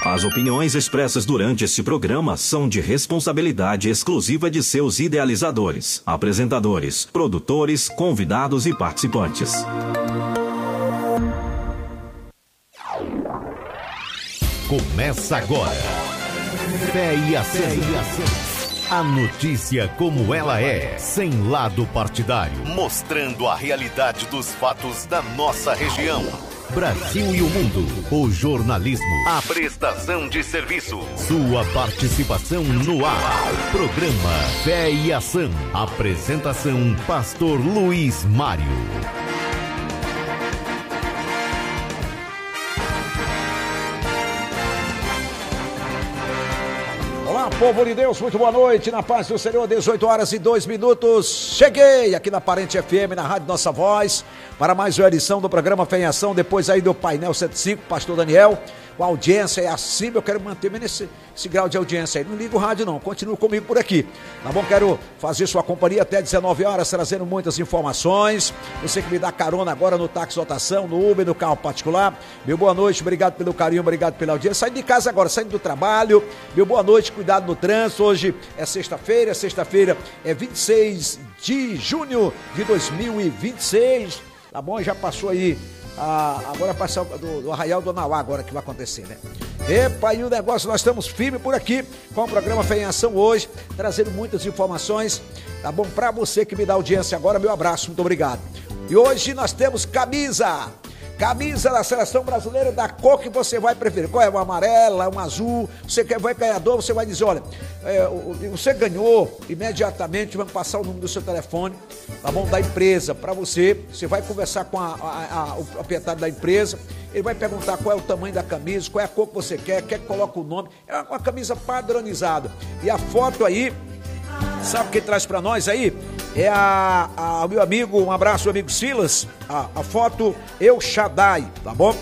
As opiniões expressas durante este programa são de responsabilidade exclusiva de seus idealizadores, apresentadores, produtores, convidados e participantes. Começa agora. Fé e Ação. A notícia como ela é, sem lado partidário, mostrando a realidade dos fatos da nossa região. Brasil e o mundo, o jornalismo, a prestação de serviço, sua participação no ar. Programa Fé e Ação. Apresentação, Pastor Luiz Mário. Olá, povo de Deus, muito boa noite, na paz do Senhor, 18 horas e 2 minutos. Cheguei aqui na Parente FM, na Rádio Nossa Voz, para mais uma edição do programa Fé em Ação, depois aí do Painel 105, Pastor Daniel. A audiência é acima, eu quero manter nesse grau de audiência aí. Não liga o rádio não, continue comigo por aqui, tá bom? Quero fazer sua companhia até 19 horas, trazendo muitas informações. Você que me dá carona agora no táxi lotação, no Uber, no carro particular. Meu boa noite, obrigado pelo carinho, obrigado pela audiência. Saindo de casa agora, saindo do trabalho. Meu boa noite, cuidado no trânsito. Hoje é sexta-feira é 26 de junho de 2026. Tá bom? Já passou aí. Agora passar do Arraial do Nauá agora que vai acontecer, né? Epa, e o negócio, nós estamos firmes por aqui com o programa Fé em Ação hoje, trazendo muitas informações, tá bom? Pra você que me dá audiência agora, meu abraço, muito obrigado. E hoje nós temos camisa da seleção brasileira da cor que você vai preferir. Qual é? Uma amarela, um azul? Você vai ganhador, você vai dizer, olha, você ganhou, imediatamente vamos passar o número do seu telefone, tá bom? Da empresa para você. Você vai conversar com o proprietário da empresa, ele vai perguntar qual é o tamanho da camisa, qual é a cor que você quer que coloque o nome. É uma camisa padronizada. E a foto aí, sabe quem traz para nós aí? É o meu amigo, um abraço, meu amigo Silas, a foto El Shaddai, tá bom?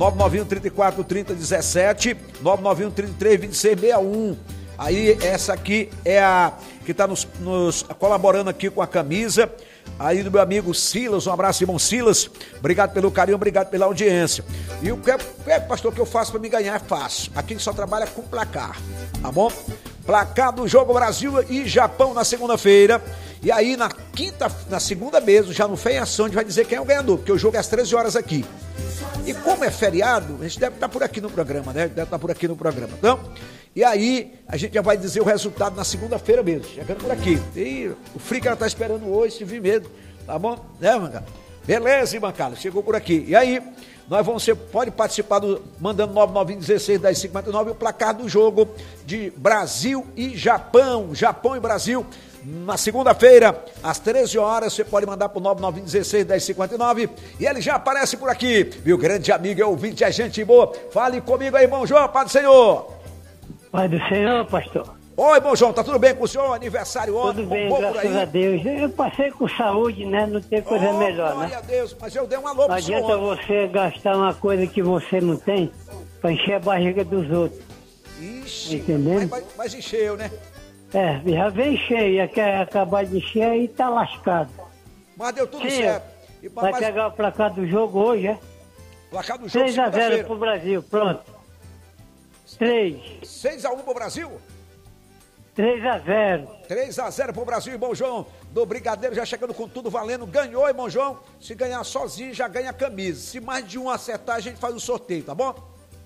991-34-30-17, 991-33-26-61. Aí essa aqui é a que está nos colaborando aqui com a camisa, aí do meu amigo Silas, um abraço, irmão Silas, obrigado pelo carinho, obrigado pela audiência. E o que pastor, que eu faço para me ganhar é fácil, aqui só trabalha com placar, tá bom? Placar do jogo Brasil e Japão na segunda-feira. E aí na segunda mesmo, já no Fé em Ação, a gente vai dizer quem é o ganhador, porque o jogo é às 13 horas aqui. E como é feriado, a gente deve estar por aqui no programa, né? Então, e aí a gente já vai dizer o resultado na segunda-feira mesmo, chegando por aqui. E o Frica tá esperando hoje, se vir mesmo, tá bom? Né, Mancala? Beleza, Mancala, chegou por aqui. E aí, você pode participar mandando 9916-1059 o placar do jogo de Brasil e Japão. Japão e Brasil, na segunda-feira, às 13 horas, você pode mandar para o 9916-1059 e ele já aparece por aqui. Meu grande amigo, é ouvinte, é gente boa. Fale comigo aí, irmão João, Pai do Senhor. Pai do Senhor, pastor. Oi, irmão João, tá tudo bem com o senhor? Aniversário ontem? Tudo bem, graças a Deus. Eu passei com saúde, né? Não tem coisa melhor, né? Glória a Deus, mas eu dei um alô pro senhor. Não adianta você gastar uma coisa que você não tem pra encher a barriga dos outros. Ixi, entendeu? Mas encheu, né? Já vem cheio, quer acabar de encher e tá lascado. Mas deu tudo certo. Vai pegar o placar do jogo hoje, é? Placar do jogo 3-0 pro Brasil, pronto. 6-1 pro Brasil? 3-0. 3-0 pro Brasil, irmão João. Do Brigadeiro já chegando com tudo valendo. Ganhou, irmão João. Se ganhar sozinho, já ganha a camisa. Se mais de um acertar, a gente faz o sorteio, tá bom?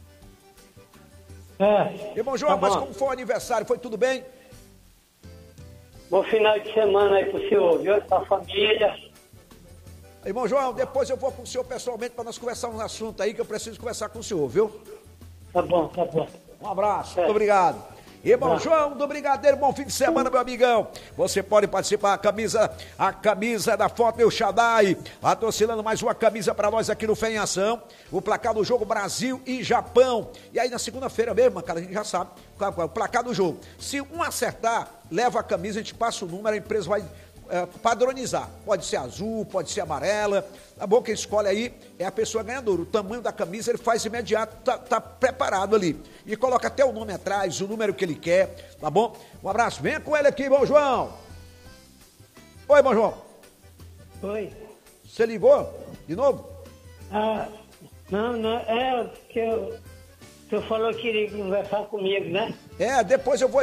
Irmão João, tá mas como foi o aniversário? Foi tudo bem? Bom final de semana aí pro senhor, viu? Pra família. Irmão João, depois eu vou com o senhor pessoalmente para nós conversarmos um assunto aí que eu preciso conversar com o senhor, viu? Tá bom. Um abraço, muito obrigado. Irmão João do Brigadeiro, bom fim de semana, meu amigão. Você pode participar, a camisa da foto El Shaddai, patrocinando mais uma camisa para nós aqui no Fé em Ação. O placar do jogo Brasil e Japão. E aí na segunda-feira mesmo, cara, a gente já sabe o placar do jogo. Se um acertar, leva a camisa, a gente passa o número, a empresa vai padronizar. Pode ser azul, pode ser amarela. Tá bom? Quem escolhe aí é a pessoa ganhadora. O tamanho da camisa ele faz imediato, tá preparado ali. E coloca até o nome atrás, o número que ele quer. Tá bom? Um abraço. Venha com ele aqui, irmão João. Oi, irmão João. Oi. Você ligou de novo? Não, é que O senhor falou que iria conversar comigo, né? Depois eu vou